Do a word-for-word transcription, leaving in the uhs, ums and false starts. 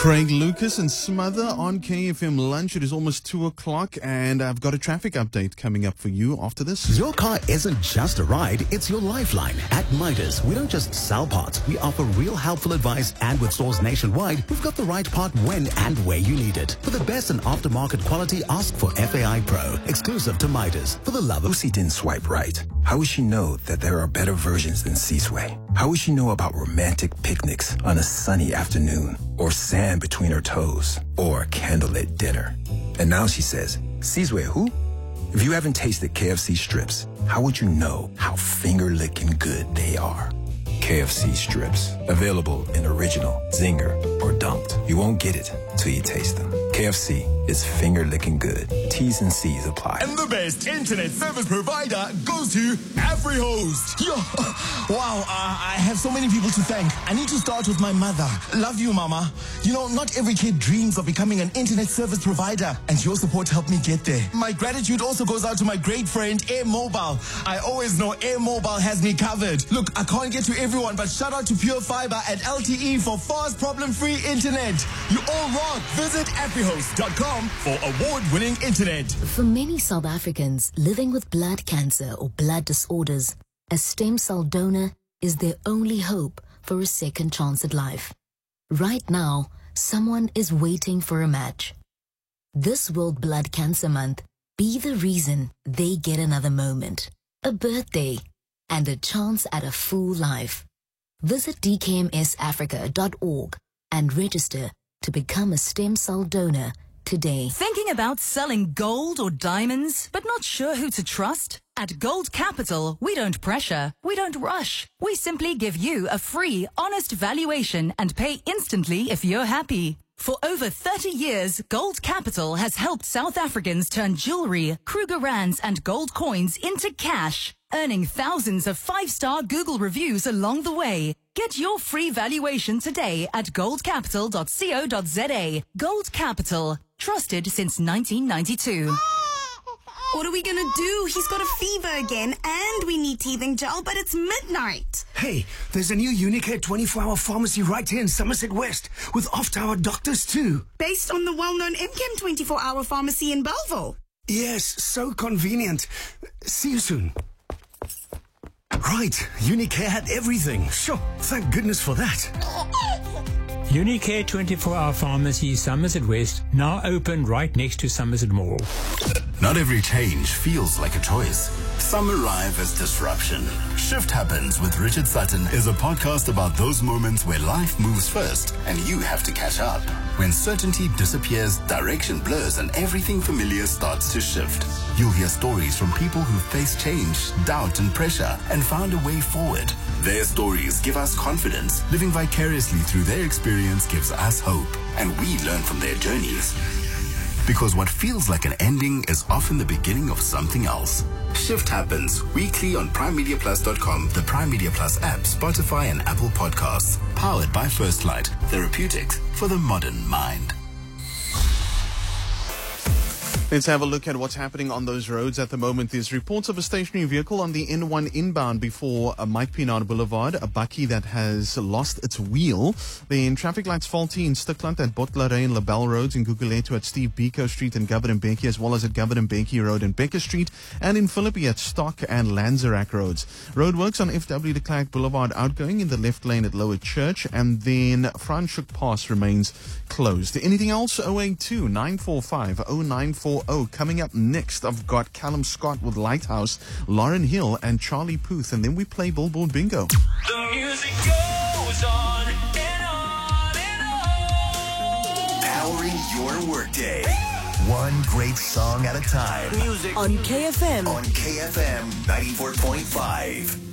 Craig Lucas and Smother on K F M Lunch. It is almost two o'clock and I've got a traffic update coming up for you after this. Your car isn't just a ride, it's your lifeline. At Midas, we don't just sell parts, we offer real helpful advice, and with stores nationwide, we've got the right part when and where you need it. For the best in aftermarket quality, ask for F A I Pro, exclusive to Midas. For the love of... Lucy didn't swipe right. How would she know that there are better versions than C-Sway? How would she know about romantic picnics on a sunny afternoon, or sand between her toes, or candlelit dinner? And now she says, C-Sway who? If you haven't tasted K F C strips, how would you know how finger-licking good they are? K F C strips, available in original, zinger, or dumped. You won't get it till you taste them. K F C is finger-licking good. T's and C's apply. And the best internet service provider goes to AfriHost. Yo, wow, uh, I have so many people to thank. I need to start with my mother. Love you, Mama. You know, not every kid dreams of becoming an internet service provider, and your support helped me get there. My gratitude also goes out to my great friend, Air Mobile. I always know Air Mobile has me covered. Look, I can't get to everyone, but shout out to Pure Fiber and L T E for fast, problem-free internet. You all rock. Visit afrihost dot com for award-winning internet. For many South Africans living with blood cancer or blood disorders, a stem cell donor is their only hope for a second chance at life. Right now, someone is waiting for a match. This World Blood Cancer Month, be the reason they get another moment, a birthday, and a chance at a full life. Visit d k m s africa dot org and register to become a stem cell donor today. Thinking about selling gold or diamonds, but not sure who to trust? At Gold Capital, we don't pressure, we don't rush. We simply give you a free, honest valuation and pay instantly if you're happy. For over thirty years, Gold Capital has helped South Africans turn jewelry, Kruger Rands and gold coins into cash, earning thousands of five-star Google reviews along the way. Get your free valuation today at gold capital dot co dot za. Gold Capital, trusted since nineteen ninety-two. What are we gonna do? He's got a fever again, and we need teething gel, but it's midnight. Hey, there's a new Unicare twenty-four hour pharmacy right here in Somerset West, with off-hour doctors too. Based on the well-known M CHEM twenty-four hour pharmacy in Belleville. Yes, so convenient. See you soon. Right, Unicare had everything. Sure, thank goodness for that. Unicare twenty-four hour Pharmacy, Somerset West, now open right next to Somerset Mall. Not every change feels like a choice. Some arrive as disruption. Shift Happens with Richard Sutton is a podcast about those moments where life moves first and you have to catch up. When certainty disappears, direction blurs, and everything familiar starts to shift. You'll hear stories from people who faced change, doubt, and pressure and found a way forward. Their stories give us confidence. Living vicariously through their experience gives us hope, and we learn from their journeys. Because what feels like an ending is often the beginning of something else. Shift Happens, weekly on prime media plus dot com, the Prime Media Plus app, Spotify, and Apple Podcasts. Powered by First Light, therapeutics for the modern mind. Let's have a look at what's happening on those roads at the moment. There's reports of a stationary vehicle on the N one inbound before uh, Mike Pienaar Boulevard, a bakkie that has lost its wheel. Then traffic lights faulty in Stikland at Botlare and Labelle Roads, in Guguletu at Steve Biko Street and Governor Mbeki, as well as at Governor Mbeki Road and Becker Street, and in Philippi at Stock and Lanzerac Roads. Roadworks on F W de Klerk Boulevard outgoing in the left lane at Lower Church, and then Franschhoek Pass remains closed. Anything else? oh eight two, nine four five, oh nine four oh. Coming up next, I've got Callum Scott with Lighthouse, Lauren Hill, and Charlie Puth, and then we play Billboard Bingo. The music goes on and on and on. Powering your workday. One great song at a time. Music on K F M. On K F M ninety-four point five.